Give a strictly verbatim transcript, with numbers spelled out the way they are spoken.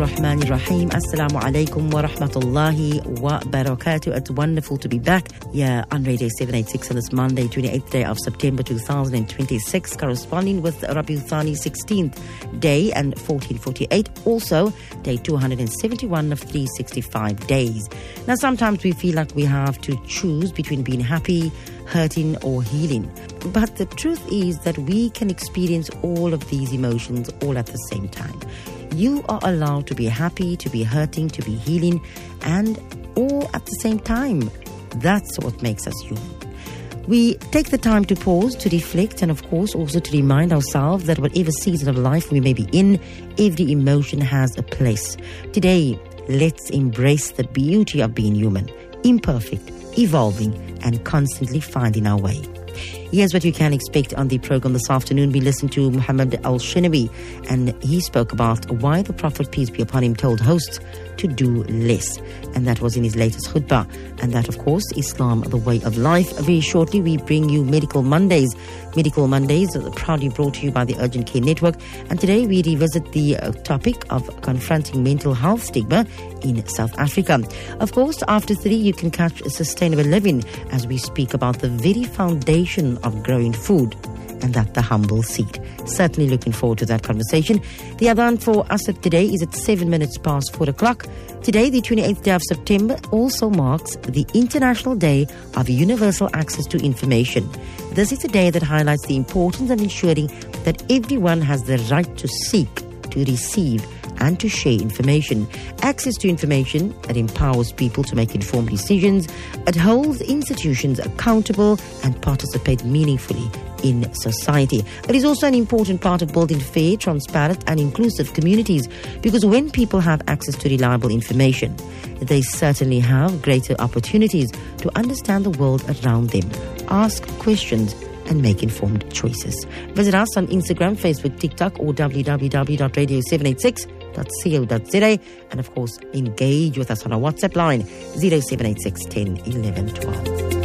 Rahmani Rahim. Assalamu alaikum wa rahmatullahi wa barakatuh. It's wonderful to be back here on Radio seven eighty-six on this Monday, twenty-eighth day of September two thousand twenty-six, corresponding with Rabiul Thani sixteenth day and fourteen forty-eight, also day two hundred seventy-one of three hundred sixty-five days. Now, sometimes we feel like we have to choose between being happy, hurting or healing. But the truth is that we can experience all of these emotions all at the same time. You are allowed to be happy, to be hurting, to be healing, and all at the same time. That's what makes us human. We take the time to pause, to reflect, and of course also to remind ourselves that whatever season of life we may be in, every emotion has a place. Today, let's embrace the beauty of being human, imperfect, evolving, and constantly finding our way. Here's what you can expect on the program this afternoon. We listened to Muhammad Al-Shinawi, and he spoke about why the Prophet, peace be upon him, told hosts to do less. And that was in his latest khutbah. And that, of course, Islam, the way of life. Very shortly, we bring you Medical Mondays. Medical Mondays are proudly brought to you by the Urgent Care Network. And today we revisit the uh, topic of confronting mental health stigma in South Africa. Of course, after three, you can catch Sustainable Living as we speak about the very foundation of growing food, and that the humble seed. Certainly looking forward to that conversation. The adhan for Asr today is at seven minutes past four o'clock. Today, the twenty-eighth day of September, also marks the International Day of Universal Access to Information. This is a day that highlights the importance of ensuring that everyone has the right to seek, to receive, and to share information. Access to information that empowers people to make informed decisions. It holds institutions accountable and participate meaningfully in society. It is also an important part of building fair, transparent, and inclusive communities, because when people have access to reliable information, they certainly have greater opportunities to understand the world around them, ask questions, and make informed choices. Visit us on Instagram, Facebook, TikTok, or w w w dot radio seven eighty-six dot co dot z a, and of course engage with us on our WhatsApp line zero seven eight six, one zero, one one, one two.